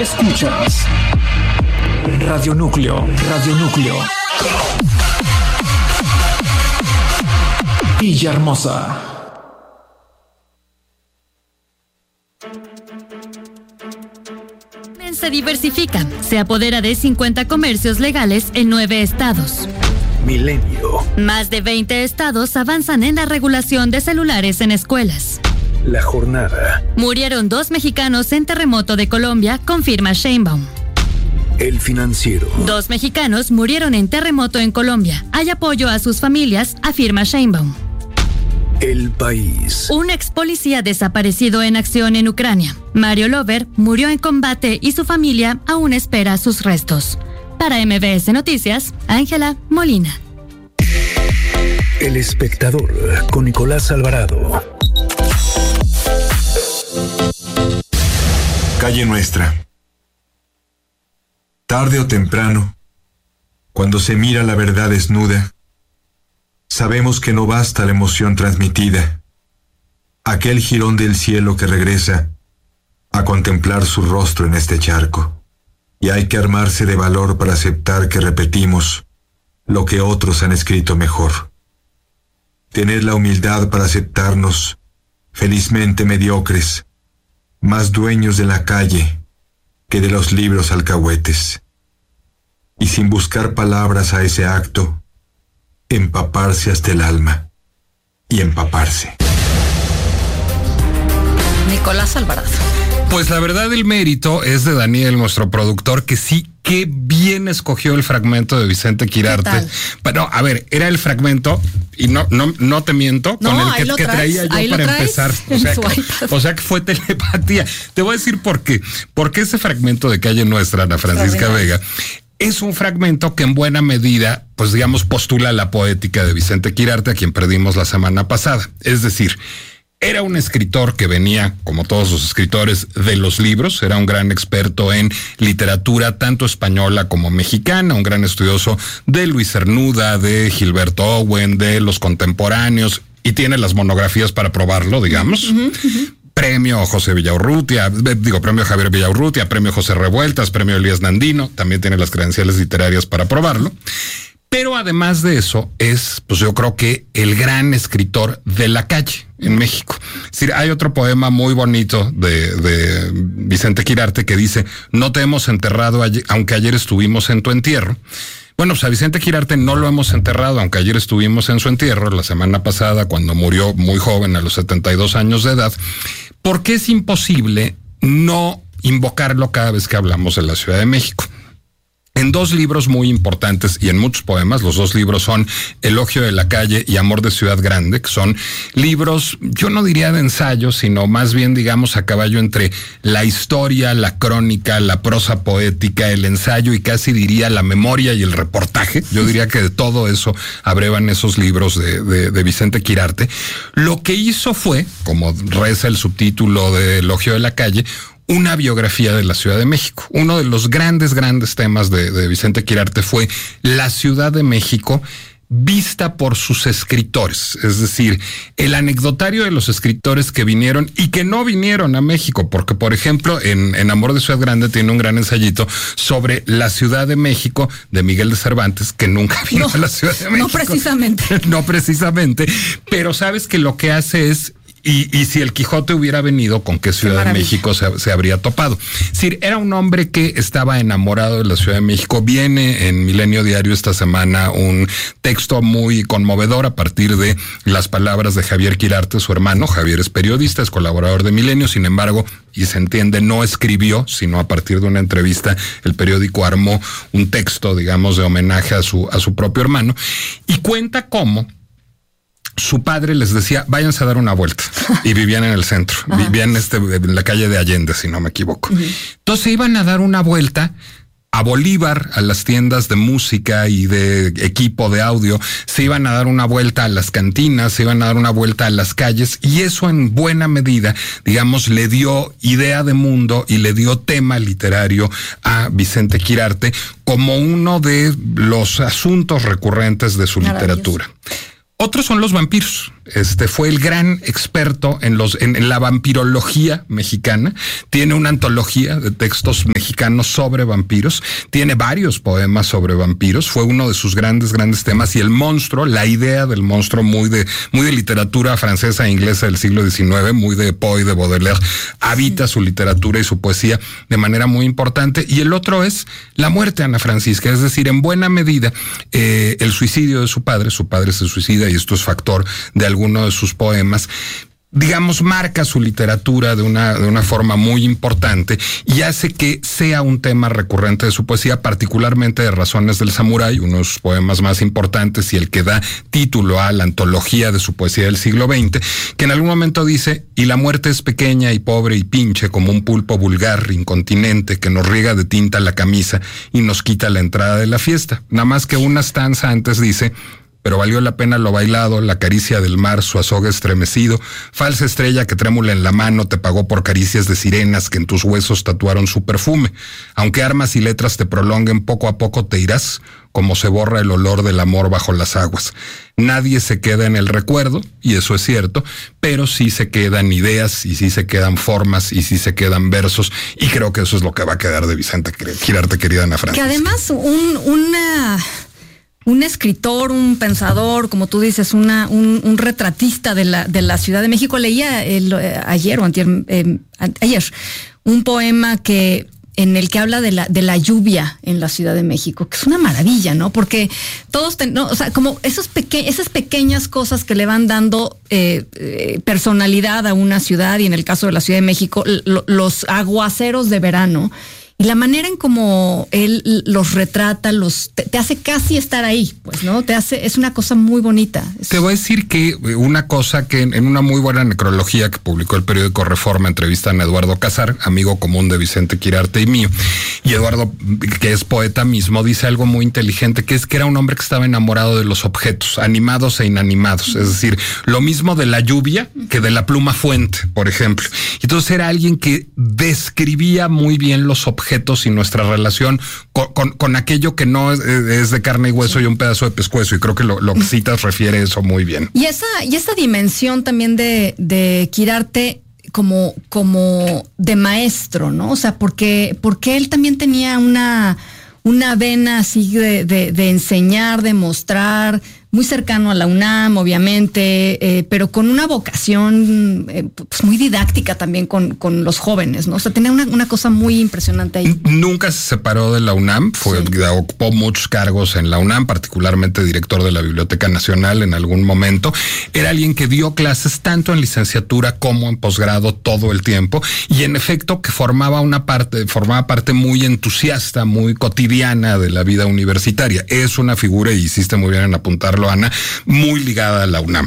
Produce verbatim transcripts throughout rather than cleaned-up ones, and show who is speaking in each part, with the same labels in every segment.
Speaker 1: Escuchas Radio Núcleo, Radio Núcleo. Villahermosa.
Speaker 2: Se diversifica, se apodera de cincuenta comercios legales en nueve estados.
Speaker 1: Milenio.
Speaker 2: Más de veinte estados avanzan en la regulación de celulares en escuelas.
Speaker 1: La jornada.
Speaker 2: Murieron dos mexicanos en terremoto de Colombia, confirma Sheinbaum.
Speaker 1: El Financiero.
Speaker 2: Dos mexicanos murieron en terremoto en Colombia. Hay apoyo a sus familias, afirma Sheinbaum.
Speaker 1: El País.
Speaker 2: Un ex policía desaparecido en acción en Ucrania, Mario Lover, murió en combate y su familia aún espera sus restos. Para M B S Noticias, Ángela Molina.
Speaker 1: El Espectador con Nicolás Alvarado.
Speaker 3: Calle Nuestra. Tarde o temprano, cuando se mira la verdad desnuda, sabemos que no basta la emoción transmitida, aquel jirón del cielo que regresa a contemplar su rostro en este charco, y hay que armarse de valor para aceptar que repetimos lo que otros han escrito mejor. Tener la humildad para aceptarnos, felizmente mediocres, más dueños de la calle que de los libros alcahuetes. Y sin buscar palabras a ese acto, empaparse hasta el alma y empaparse.
Speaker 4: Nicolás Alvarado.
Speaker 5: Pues la verdad el mérito es de Daniel, nuestro productor, que sí, qué bien escogió el fragmento de Vicente Quirarte. Pero, a ver, era el fragmento, y no, no, no te miento,
Speaker 4: no,
Speaker 5: con el que, que
Speaker 4: traes,
Speaker 5: traía yo para empezar. O sea, que, o sea que fue telepatía. Te voy a decir por qué. Porque ese fragmento de Calle Nuestra, Ana Francisca Vega, es un fragmento que en buena medida, pues digamos, postula la poética de Vicente Quirarte, a quien perdimos la semana pasada. Es decir, era un escritor que venía, como todos los escritores, de los libros. Era un gran experto en literatura, tanto española como mexicana, un gran estudioso de Luis Cernuda, de Gilberto Owen, de los contemporáneos, y tiene las monografías para probarlo, digamos. Uh-huh, uh-huh. Premio José Villaurrutia, digo, premio Javier Villaurrutia, premio José Revueltas, premio Elías Nandino, también tiene las credenciales literarias para probarlo. Pero además de eso, es, pues yo creo que el gran escritor de la calle en México. Es decir, hay otro poema muy bonito de, de Vicente Quirarte que dice: no te hemos enterrado, ayer, aunque ayer estuvimos en tu entierro. Bueno, pues a Vicente Quirarte no lo hemos enterrado, aunque ayer estuvimos en su entierro, la semana pasada, cuando murió muy joven, a los setenta y dos años de edad, porque es imposible no invocarlo cada vez que hablamos de la Ciudad de México. En dos libros muy importantes y en muchos poemas, los dos libros son Elogio de la Calle y Amor de Ciudad Grande, que son libros, yo no diría de ensayo, sino más bien, digamos, a caballo entre la historia, la crónica, la prosa poética, el ensayo y casi diría la memoria y el reportaje. Yo diría que de todo eso abrevan esos libros de, de, de Vicente Quirarte. Lo que hizo fue, como reza el subtítulo de Elogio de la Calle, una biografía de la Ciudad de México. Uno de los grandes, grandes temas de, de Vicente Quirarte fue la Ciudad de México vista por sus escritores, es decir, el anecdotario de los escritores que vinieron y que no vinieron a México, porque, por ejemplo, en, en Amor de Ciudad Grande tiene un gran ensayito sobre la Ciudad de México de Miguel de Cervantes, que nunca vino no, a la Ciudad de México.
Speaker 4: No precisamente.
Speaker 5: No precisamente, pero sabes que lo que hace es Y, y si el Quijote hubiera venido, ¿con qué Ciudad de México se, se habría topado? Es decir, era un hombre que estaba enamorado de la Ciudad de México. Viene en Milenio Diario esta semana un texto muy conmovedor a partir de las palabras de Javier Quirarte, su hermano. Javier es periodista, es colaborador de Milenio, sin embargo, y se entiende, no escribió, sino a partir de una entrevista, el periódico armó un texto, digamos, de homenaje a su, a su propio hermano, y cuenta cómo su padre les decía, váyanse a dar una vuelta. Y vivían en el centro. Ajá. Vivían este, en la calle de Allende, si no me equivoco. Uh-huh. Entonces iban a dar una vuelta a Bolívar, a las tiendas de música y de equipo de audio. Se iban a dar una vuelta a las cantinas, se iban a dar una vuelta a las calles. Y eso en buena medida, digamos, le dio idea de mundo y le dio tema literario a Vicente Quirarte como uno de los asuntos recurrentes de su literatura. Otros son los vampiros. este, fue el gran experto en los en, en la vampirología mexicana. Tiene una antología de textos mexicanos sobre vampiros. Tiene varios poemas sobre vampiros. Fue uno de sus grandes, grandes temas. Y el monstruo, la idea del monstruo, muy de, muy de literatura francesa e inglesa del siglo diecinueve, muy de Poe y de Baudelaire, habita su literatura y su poesía de manera muy importante. Y el otro es la muerte de Ana Francisca, es decir, en buena medida eh, el suicidio de su padre. Su padre se suicida y esto es factor de alguno de sus poemas. Digamos, marca su literatura de una, de una forma muy importante y hace que sea un tema recurrente de su poesía, particularmente de Razones del Samurái, uno de sus poemas más importantes y el que da título a la antología de su poesía del siglo veinte, que en algún momento dice: y la muerte es pequeña y pobre y pinche como un pulpo vulgar, incontinente, que nos riega de tinta la camisa y nos quita la entrada de la fiesta. Nada más que una stanza antes dice: pero valió la pena lo bailado, la caricia del mar, su azogue estremecido, falsa estrella que trémula en la mano te pagó por caricias de sirenas que en tus huesos tatuaron su perfume. Aunque armas y letras te prolonguen, poco a poco te irás, como se borra el olor del amor bajo las aguas. Nadie se queda en el recuerdo, y eso es cierto, pero sí se quedan ideas, y sí se quedan formas, y sí se quedan versos, y creo que eso es lo que va a quedar de Vicente Quirarte, querida Ana Francisca.
Speaker 4: Que además un, una... un escritor, un pensador, como tú dices, una, un, un retratista de la, de la Ciudad de México. Leía el, eh, ayer o antier, eh, ayer un poema que en el que habla de la, de la lluvia en la Ciudad de México, que es una maravilla, ¿no? Porque todos, ten, no, o sea, como esos peque, esas pequeñas cosas que le van dando eh, eh, personalidad a una ciudad, y en el caso de la Ciudad de México, lo, los aguaceros de verano. Y la manera en como él los retrata, los te, te hace casi estar ahí, pues, ¿no? Te hace, es una cosa muy bonita. Es...
Speaker 5: Te voy a decir que una cosa que en, en una muy buena necrología que publicó el periódico Reforma, entrevistan a Eduardo Casar, amigo común de Vicente Quirarte y mío, y Eduardo, que es poeta mismo, dice algo muy inteligente, que es que era un hombre que estaba enamorado de los objetos, animados e inanimados, es decir, lo mismo de la lluvia que de la pluma fuente, por ejemplo. Entonces era alguien que describía muy bien los objetos y nuestra relación con, con, con aquello que no es, es de carne y hueso, sí, y un pedazo de pescuezo, y creo que lo, lo que citas refiere eso muy bien.
Speaker 4: Y esa, y esa dimensión también de, de Quirarte como, como de maestro, ¿no? O sea, porque, porque él también tenía una, una vena así de, de, de enseñar, de mostrar, muy cercano a la UNAM, obviamente, eh, pero con una vocación eh, pues muy didáctica también con, con los jóvenes, ¿no? O sea, tenía una, una cosa muy impresionante ahí.
Speaker 5: Nunca se separó de la UNAM, fue, sí, ocupó muchos cargos en la UNAM, particularmente director de la Biblioteca Nacional en algún momento. Era alguien que dio clases tanto en licenciatura como en posgrado todo el tiempo, y en efecto que formaba una parte, formaba parte muy entusiasta, muy cotidiana de la vida universitaria. Es una figura, y hiciste muy bien en apuntarlo, Ana, muy ligada a la UNAM.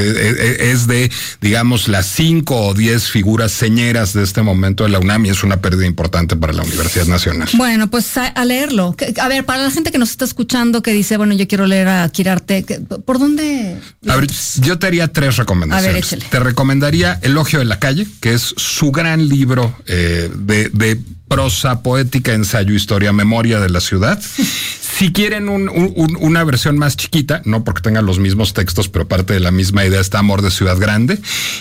Speaker 5: Este es de, digamos, las cinco o diez figuras señeras de este momento de la UNAM, y es una pérdida importante para la Universidad Nacional.
Speaker 4: Bueno, pues a, a leerlo. A ver, para la gente que nos está escuchando, que dice, bueno, yo quiero leer a Quirarte, ¿por dónde?
Speaker 5: A ver, yo te haría tres recomendaciones.
Speaker 4: A ver, échale.
Speaker 5: Te recomendaría Elogio de la Calle, que es su gran libro eh, de, de prosa poética, ensayo, historia, memoria de la ciudad. Si quieren un, un, una versión más chiquita, no porque tengan los mismos textos, pero parte de la misma idea, está Amor de Ciudad Grande.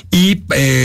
Speaker 5: Y eh,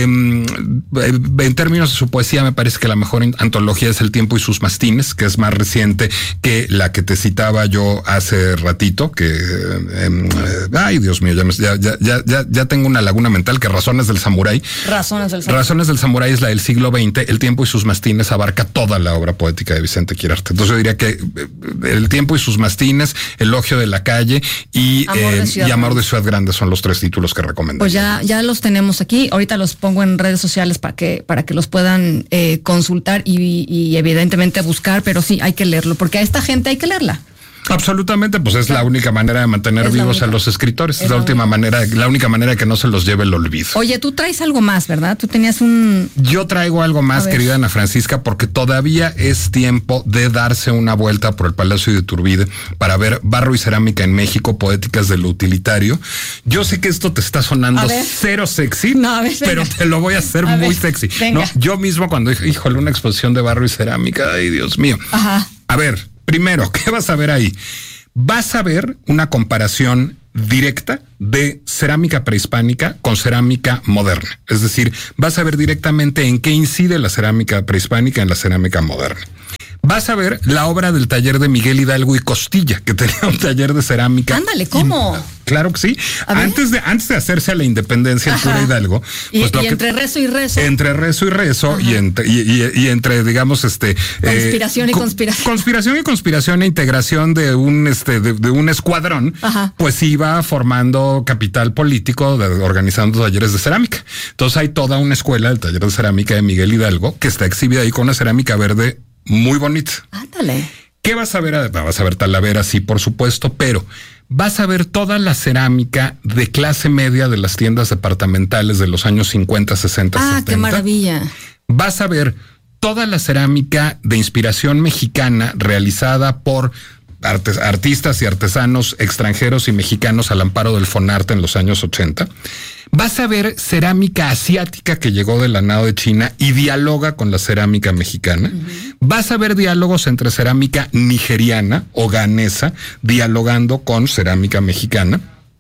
Speaker 5: en términos de su poesía, me parece que la mejor antología es El Tiempo y sus Mastines, que es más reciente que la que te citaba yo hace ratito, que eh, ay, Dios mío, ya, ya, ya, ya, ya tengo una laguna mental, que Razones del Samurái.
Speaker 4: Razones del Samurái.
Speaker 5: Razones del Samurái es la del siglo veinte. El Tiempo y sus Mastines abarca toda la obra poética de Vicente Quirarte. Entonces yo diría que El Tiempo y sus Mastines, Elogio de la Calle y Amor, eh, de, y Amor de Ciudad Grande son los tres títulos que recomiendo.
Speaker 4: Pues ya, ya los tenemos aquí. Ahorita los pongo en redes sociales para que, para que los puedan eh, consultar y, y evidentemente buscar, pero sí, hay que leerlo, porque a esta gente hay que leerla.
Speaker 5: Absolutamente, pues es la única manera de mantener vivos a los escritores. Es, es la, la última manera, la única manera que no se los lleve el olvido.
Speaker 4: Oye, tú traes algo más, ¿verdad? Tú tenías un...
Speaker 5: Yo traigo algo más, querida Ana Francisca, porque todavía es tiempo de darse una vuelta por el Palacio de Iturbide para ver barro y cerámica en México, poéticas de lo utilitario. Yo sé que esto te está sonando cero sexy, no, ver, pero te lo voy a hacer a muy ver, sexy. ¿No? Yo mismo cuando dije, híjole, una exposición de barro y cerámica, ay, Dios mío.
Speaker 4: Ajá.
Speaker 5: A ver, primero, ¿qué vas a ver ahí? Vas a ver una comparación directa de cerámica prehispánica con cerámica moderna. Es decir, vas a ver directamente en qué incide la cerámica prehispánica en la cerámica moderna. Vas a ver la obra del taller de Miguel Hidalgo y Costilla, que tenía un taller de cerámica.
Speaker 4: Ándale, ¿cómo?
Speaker 5: Y, claro que sí. Antes de, antes de hacerse a la independencia el cura Hidalgo.
Speaker 4: Pues y,
Speaker 5: lo
Speaker 4: y
Speaker 5: que,
Speaker 4: entre rezo y rezo.
Speaker 5: Entre rezo y rezo y entre, y, y, y entre, digamos, este.
Speaker 4: Conspiración eh, y conspiración.
Speaker 5: Conspiración y conspiración e integración de un, este, de, de un escuadrón, Ajá. pues iba formando capital político, de, organizando talleres de cerámica. Entonces hay toda una escuela, el taller de cerámica de Miguel Hidalgo, que está exhibida ahí con una cerámica verde muy bonita.
Speaker 4: Ándale.
Speaker 5: ¿Qué vas a ver? Vas a ver Talavera, sí, por supuesto, pero vas a ver toda la cerámica de clase media de las tiendas departamentales de los años cincuenta, sesenta,
Speaker 4: ah,
Speaker 5: setenta.
Speaker 4: ¡Qué maravilla!
Speaker 5: Vas a ver toda la cerámica de inspiración mexicana realizada por artes, artistas y artesanos extranjeros y mexicanos al amparo del Fonarte en los años ochenta. Vas a ver cerámica asiática que llegó del Lanao de China y dialoga con la cerámica mexicana. Uh-huh. Vas a ver diálogos entre cerámica nigeriana o ganesa dialogando con cerámica mexicana.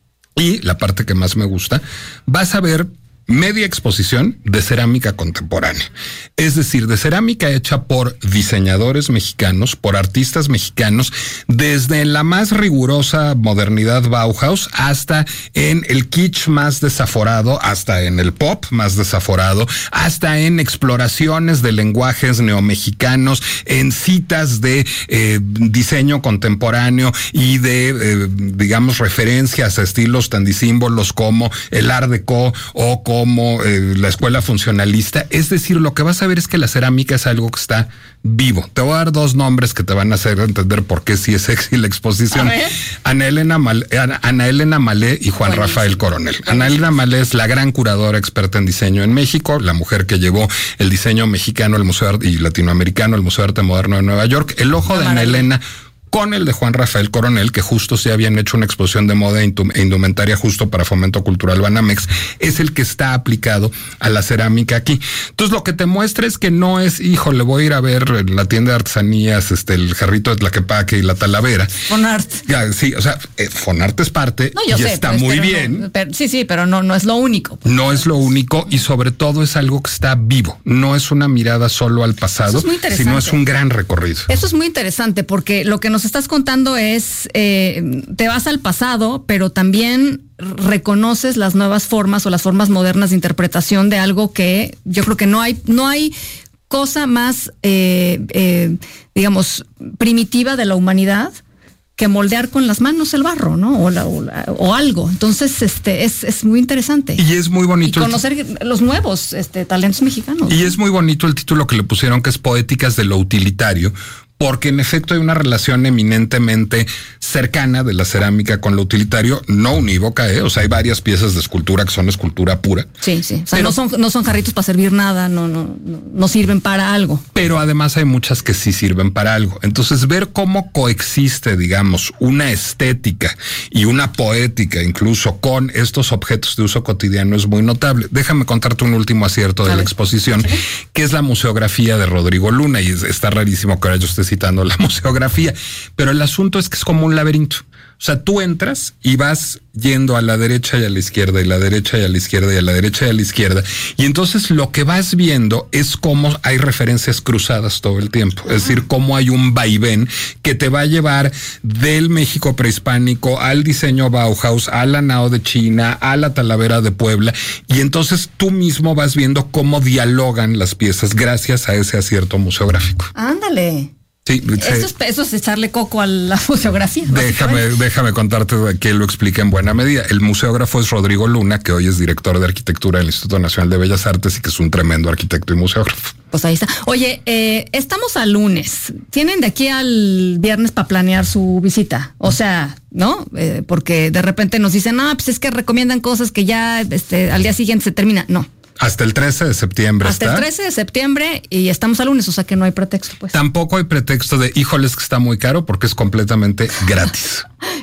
Speaker 5: Y la parte que más me gusta, vas a ver media exposición de cerámica contemporánea. Es decir, de cerámica hecha por diseñadores mexicanos, por artistas mexicanos, desde la más rigurosa modernidad Bauhaus hasta en el kitsch más desaforado, hasta en el pop más desaforado, hasta en exploraciones de lenguajes neomexicanos, en citas de eh, diseño contemporáneo y de, eh, digamos, referencias a estilos tan disímbolos como el Art Deco o como como eh, la escuela funcionalista. Es decir, lo que vas a ver es que la cerámica es algo que está vivo. Te voy a dar dos nombres que te van a hacer entender por qué sí es sexy la exposición. Ana Elena, Mal, Ana, Ana Elena Malé y Juan Buenísimo. Rafael Coronel. Buenísimo. Ana Elena Malé es la gran curadora experta en diseño en México, la mujer que llevó el diseño mexicano al Museo y latinoamericano al Museo de Arte Moderno de Nueva York. El ojo de Ana Elena con el de Juan Rafael Coronel, que justo se habían hecho una exposición de moda e indumentaria justo para Fomento Cultural Banamex, es el que está aplicado a la cerámica aquí. Entonces lo que te muestra es que no es, híjole, voy a ir a ver en la tienda de artesanías este el jarrito de Tlaquepaque y la Talavera.
Speaker 4: Fonart.
Speaker 5: Sí, o sea, eh, Fonart es parte
Speaker 4: no, yo
Speaker 5: y
Speaker 4: sé,
Speaker 5: está
Speaker 4: pues,
Speaker 5: muy
Speaker 4: pero
Speaker 5: bien.
Speaker 4: No, pero, sí, sí, pero no, no es lo único. Pues.
Speaker 5: No es lo único y sobre todo es algo que está vivo. No es una mirada solo al pasado, es sino es un gran recorrido.
Speaker 4: Eso es muy interesante porque lo que nos estás contando es es, eh, te vas al pasado, pero también reconoces las nuevas formas o las formas modernas de interpretación de algo que yo creo que no hay, no hay cosa más, eh, eh, digamos, primitiva de la humanidad que moldear con las manos el barro, ¿no? O, la, o, la, o algo. Entonces, este, es, es muy interesante.
Speaker 5: Y es muy bonito.
Speaker 4: Y conocer los nuevos este, talentos mexicanos.
Speaker 5: Y es muy bonito el título que le pusieron, que es Poéticas de lo Utilitario, porque en efecto hay una relación eminentemente cercana de la cerámica con lo utilitario, no unívoca, ¿eh? O sea, hay varias piezas de escultura que son escultura pura.
Speaker 4: Sí, sí. O sea, pero, no son, no son jarritos para servir nada, no, no, no, no sirven para algo.
Speaker 5: Pero además hay muchas que sí sirven para algo. Entonces, ver cómo coexiste, digamos, una estética y una poética incluso con estos objetos de uso cotidiano es muy notable. Déjame contarte un último acierto de la exposición, ¿sí? Que es la museografía de Rodrigo Luna, y está rarísimo que ahora yo esté citando la museografía, pero el asunto es que es como un laberinto. O sea, tú entras y vas yendo a la derecha y a la izquierda y la derecha y a la izquierda y a la derecha y a la izquierda. Y entonces lo que vas viendo es cómo hay referencias cruzadas todo el tiempo. Es decir, cómo hay un vaivén que te va a llevar del México prehispánico al diseño Bauhaus, al Lanao de China, a la Talavera de Puebla. Y entonces tú mismo vas viendo cómo dialogan las piezas gracias a ese acierto museográfico.
Speaker 4: Ándale.
Speaker 5: Sí,
Speaker 4: eso, es, eso es echarle coco a la museografía.
Speaker 5: Déjame, déjame contarte que lo explique en buena medida. El museógrafo es Rodrigo Luna, que hoy es director de arquitectura del Instituto Nacional de Bellas Artes y que es un tremendo arquitecto y museógrafo.
Speaker 4: Pues ahí está. Oye, eh, estamos al lunes. ¿Tienen de aquí al viernes para planear su visita? O sea, ¿no? Eh, porque de repente nos dicen, ah, pues es que recomiendan cosas que ya este, al día siguiente se termina. No.
Speaker 5: Hasta el trece de septiembre.
Speaker 4: Hasta
Speaker 5: está.
Speaker 4: el trece de septiembre y estamos al lunes, o sea que no hay pretexto, pues.
Speaker 5: Tampoco hay pretexto de, híjoles, que está muy caro, porque es completamente gratis.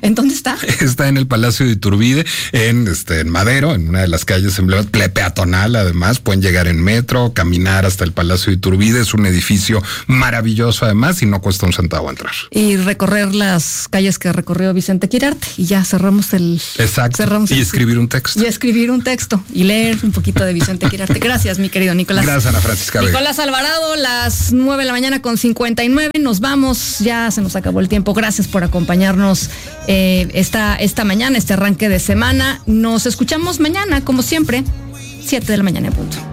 Speaker 4: ¿En dónde está?
Speaker 5: Está en el Palacio de Iturbide, en, este, en Madero, en una de las calles emblemáticas, peatonal además. Pueden llegar en metro, caminar hasta el Palacio de Iturbide. Es un edificio maravilloso además y no cuesta un centavo entrar.
Speaker 4: Y recorrer las calles que recorrió Vicente Quirarte y ya cerramos el...
Speaker 5: Exacto.
Speaker 4: Cerramos
Speaker 5: y
Speaker 4: el,
Speaker 5: escribir un texto.
Speaker 4: Y escribir un texto y leer un poquito de Vicente Quirarte. Gracias, mi querido Nicolás.
Speaker 5: Gracias, Ana Francisca Vega.
Speaker 4: Nicolás Alvarado, las nueve de la mañana con cincuenta y nueve. Nos vamos, ya se nos acabó el tiempo. Gracias por acompañarnos eh, esta, esta mañana, este arranque de semana. Nos escuchamos mañana, como siempre, siete de la mañana en punto.